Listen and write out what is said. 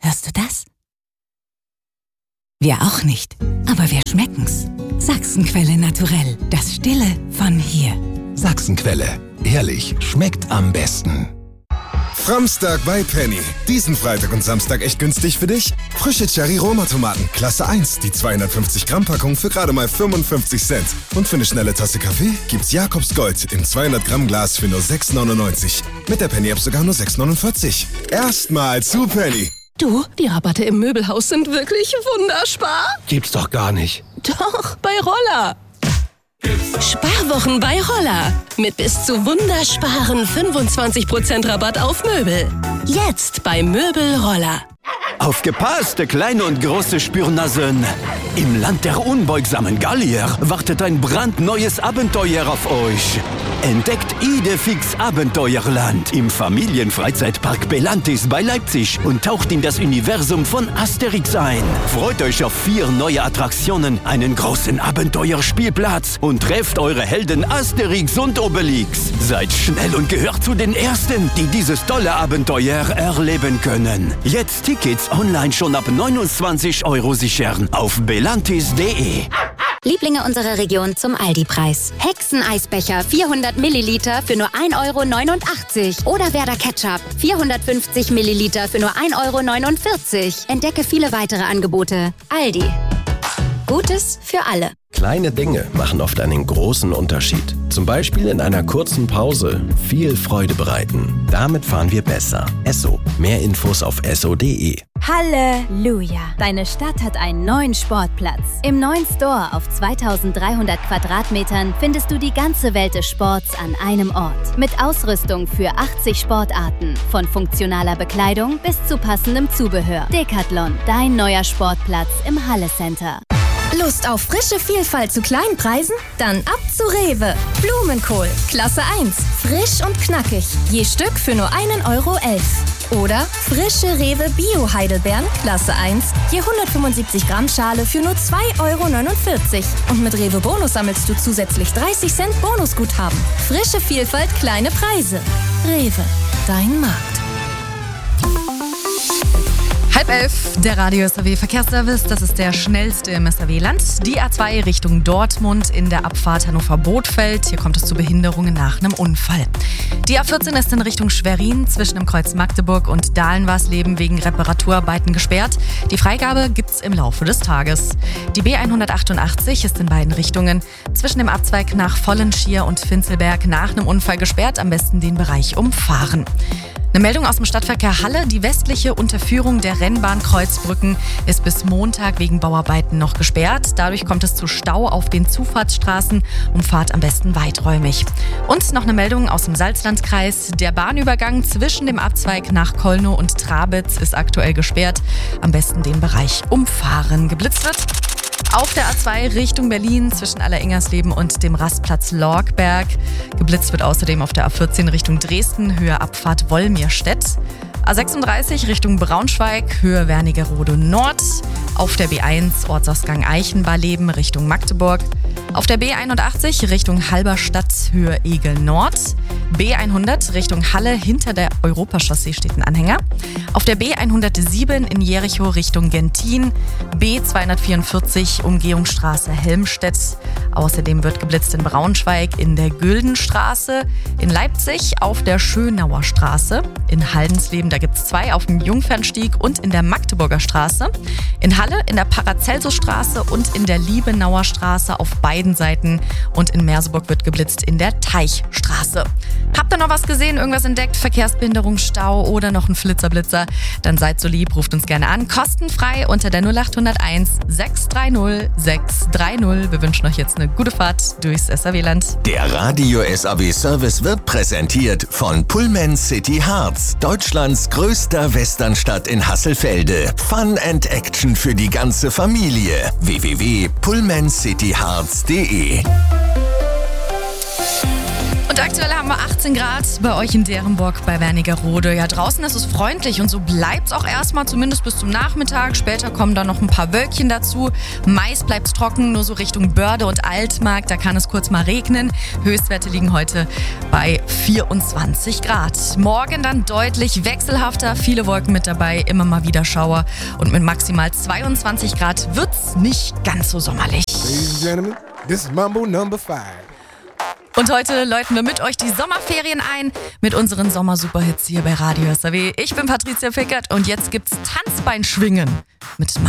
Hörst du das? Wir auch nicht, aber wir schmecken's. Sachsenquelle naturell, das Stille von hier. Sachsenquelle, ehrlich, schmeckt am besten. Framstag bei Penny. Diesen Freitag und Samstag echt günstig für dich? Frische Cherry-Roma-Tomaten, Klasse 1, die 250 Gramm Packung für gerade mal 55 Cent. Und für eine schnelle Tasse Kaffee gibt's Jakobs Gold im 200 Gramm Glas für nur 6,99. Mit der Penny-App sogar nur 6,49. Erstmal zu Penny. Du, die Rabatte im Möbelhaus sind wirklich wunderspar. Gibt's doch gar nicht. Doch, bei Roller. Sparwochen bei Roller. Mit bis zu wundersparen 25% Rabatt auf Möbel. Jetzt bei Möbel Roller. Aufgepasst, kleine und große Spürnasen. Im Land der unbeugsamen Gallier wartet ein brandneues Abenteuer auf euch. Entdeckt Idefix Abenteuerland im Familienfreizeitpark Belantis bei Leipzig und taucht in das Universum von Asterix ein. Freut euch auf 4 neue Attraktionen, einen großen Abenteuerspielplatz und trefft eure Helden Asterix und Obelix. Seid schnell und gehört zu den Ersten, die dieses tolle Abenteuer erleben können. Jetzt Tickets online schon ab 29 € sichern auf belantis.de. Lieblinge unserer Region zum Aldi-Preis. Hexeneisbecher 400 Milliliter für nur 1,89 € oder Werder Ketchup 450 Milliliter für nur 1,49 €. Entdecke viele weitere Angebote. Aldi. Gutes für alle. Kleine Dinge machen oft einen großen Unterschied. Zum Beispiel in einer kurzen Pause viel Freude bereiten. Damit fahren wir besser. Esso. Mehr Infos auf esso.de. Halleluja! Deine Stadt hat einen neuen Sportplatz. Im neuen Store auf 2300 Quadratmetern findest du die ganze Welt des Sports an einem Ort. Mit Ausrüstung für 80 Sportarten. Von funktionaler Bekleidung bis zu passendem Zubehör. Decathlon, dein neuer Sportplatz im Halle Center. Lust auf frische Vielfalt zu kleinen Preisen? Dann ab zu Rewe. Blumenkohl, Klasse 1, frisch und knackig. Je Stück für nur 1,11 €. Oder frische Rewe Bio-Heidelbeeren, Klasse 1, je 175 Gramm Schale für nur 2,49 €. Und mit Rewe Bonus sammelst du zusätzlich 30 Cent Bonusguthaben. Frische Vielfalt, kleine Preise. Rewe, dein Markt. 10:30, der Radio SAW Verkehrsservice, das ist der schnellste im SAW-Land. Die A2 Richtung Dortmund in der Abfahrt Hannover-Bothfeld. Hier kommt es zu Behinderungen nach einem Unfall. Die A14 ist in Richtung Schwerin zwischen dem Kreuz Magdeburg und Dahlen-Warsleben wegen Reparaturarbeiten gesperrt. Die Freigabe gibt's im Laufe des Tages. Die B188 ist in beiden Richtungen zwischen dem Abzweig nach Vollenschier und Finzelberg nach einem Unfall gesperrt. Am besten den Bereich umfahren. Eine Meldung aus dem Stadtverkehr Halle. Die westliche Unterführung der Rennbahn Kreuzbrücken ist bis Montag wegen Bauarbeiten noch gesperrt. Dadurch kommt es zu Stau auf den Zufahrtsstraßen. Umfahrt am besten weiträumig. Und noch eine Meldung aus dem Salzlandkreis. Der Bahnübergang zwischen dem Abzweig nach Kolnow und Trabitz ist aktuell gesperrt. Am besten den Bereich umfahren. Geblitzt wird auf der A2 Richtung Berlin zwischen Allerengersleben und dem Rastplatz Lorgberg. Geblitzt wird außerdem auf der A14 Richtung Dresden, Höhe Abfahrt Wolmirstedt. A36 Richtung Braunschweig, Höhe Wernigerode Nord. Auf der B1 Ortsausgang Eichenbarleben Richtung Magdeburg. Auf der B81 Richtung Halberstadt, Höhe Egel Nord. B100 Richtung Halle, hinter der Europachaussee steht ein Anhänger. Auf der B107 in Jericho Richtung Gentin. B244 Umgehungsstraße Helmstedt. Außerdem wird geblitzt in Braunschweig in der Güldenstraße. In Leipzig auf der Schönauer Straße. In Haldensleben, da gibt es 2 auf dem Jungfernstieg und in der Magdeburger Straße. In Halle in der Paracelsusstraße und in der Liebenauer Straße auf beiden Seiten. Und in Merseburg wird geblitzt in der Teichstraße. Habt ihr noch was gesehen, irgendwas entdeckt? Verkehrsbehinderung, Stau oder noch ein Flitzer-Blitzer? Dann seid so lieb, ruft uns gerne an. Kostenfrei unter der 0801 630 630. Wir wünschen euch jetzt eine gute Fahrt durchs SAW-Land. Der Radio SAW Service wird präsentiert von Pullman City Harz, Deutschlands größter Westernstadt in Hasselfelde. Fun and Action für die ganze Familie. www.pullmancityharz.de Und aktuell haben wir 18 Grad bei euch in Derenburg bei Wernigerode. Ja, draußen ist es freundlich und so bleibt es auch erstmal, zumindest bis zum Nachmittag. Später kommen dann noch ein paar Wölkchen dazu. Meist bleibt es trocken, nur so Richtung Börde und Altmark. Da kann es kurz mal regnen. Höchstwerte liegen heute bei 24 Grad. Morgen dann deutlich wechselhafter, viele Wolken mit dabei, immer mal wieder Schauer. Und mit maximal 22 Grad wird's nicht ganz so sommerlich. Ladies and gentlemen, this is Mambo number 5. Und heute läuten wir mit euch die Sommerferien ein mit unseren Sommer-Superhits hier bei Radio SAW. Ich bin Patricia Pickert und jetzt gibt's Tanzbeinschwingen mit